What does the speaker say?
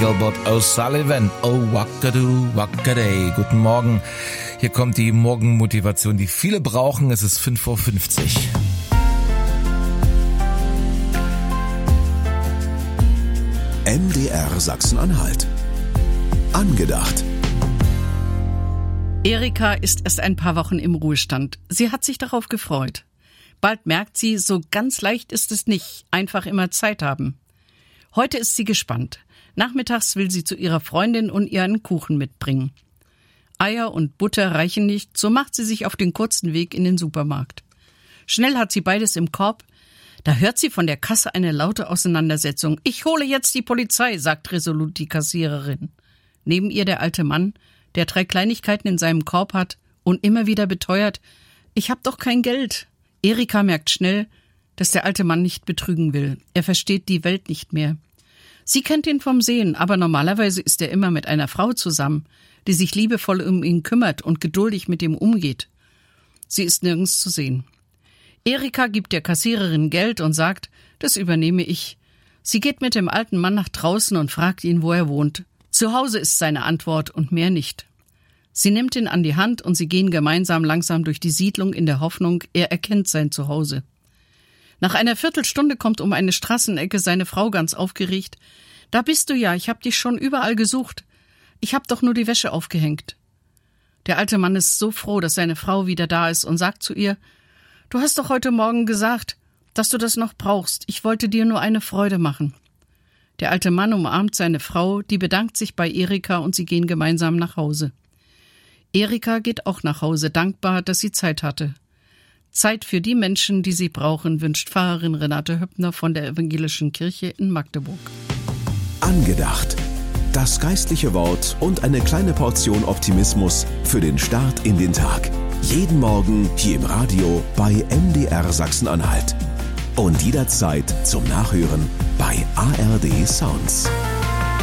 Gilbert O'Sullivan. Oh, wackadoo, wackaday. Guten Morgen. Hier kommt die Morgenmotivation, die viele brauchen. Es ist 5:50 Uhr. MDR Sachsen-Anhalt. Angedacht. Erika ist erst ein paar Wochen im Ruhestand. Sie hat sich darauf gefreut. Bald merkt sie, so ganz leicht ist es nicht, einfach immer Zeit haben. Heute ist sie gespannt. Nachmittags will sie zu ihrer Freundin und ihr einen Kuchen mitbringen. Eier und Butter reichen nicht, so macht sie sich auf den kurzen Weg in den Supermarkt. Schnell hat sie beides im Korb. Da hört sie von der Kasse eine laute Auseinandersetzung. »Ich hole jetzt die Polizei«, sagt resolut die Kassiererin. Neben ihr der alte Mann, der 3 Kleinigkeiten in seinem Korb hat und immer wieder beteuert, »Ich hab doch kein Geld.« Erika merkt schnell, dass der alte Mann nicht betrügen will. Er versteht die Welt nicht mehr. Sie kennt ihn vom Sehen, aber normalerweise ist er immer mit einer Frau zusammen, die sich liebevoll um ihn kümmert und geduldig mit ihm umgeht. Sie ist nirgends zu sehen. Erika gibt der Kassiererin Geld und sagt, das übernehme ich. Sie geht mit dem alten Mann nach draußen und fragt ihn, wo er wohnt. Zu Hause ist seine Antwort und mehr nicht. Sie nimmt ihn an die Hand und sie gehen gemeinsam langsam durch die Siedlung in der Hoffnung, er erkennt sein Zuhause. Nach einer Viertelstunde kommt um eine Straßenecke seine Frau ganz aufgeregt. »Da bist du ja, ich hab dich schon überall gesucht. Ich hab doch nur die Wäsche aufgehängt.« Der alte Mann ist so froh, dass seine Frau wieder da ist und sagt zu ihr, »Du hast doch heute Morgen gesagt, dass du das noch brauchst. Ich wollte dir nur eine Freude machen.« Der alte Mann umarmt seine Frau, die bedankt sich bei Erika und sie gehen gemeinsam nach Hause. Erika geht auch nach Hause, dankbar, dass sie Zeit hatte. Zeit für die Menschen, die sie brauchen, wünscht Pfarrerin Renate Höppner von der Evangelischen Kirche in Magdeburg. Angedacht. Das geistliche Wort und eine kleine Portion Optimismus für den Start in den Tag. Jeden Morgen hier im Radio bei MDR Sachsen-Anhalt. Und jederzeit zum Nachhören bei ARD Sounds.